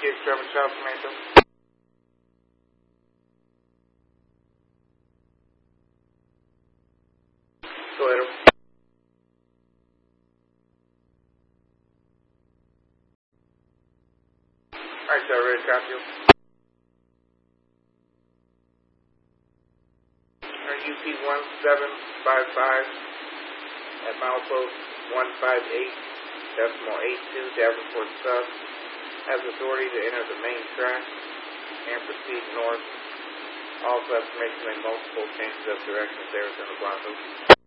Kids driving South Tomato. Go ahead. Alright, sir, ready to copy you. UP 1755 at milepost 158.82 Davenport Sub has authority to enter the main track and proceed north. Also has permission to make multiple changes of directions. Arizona Blanco.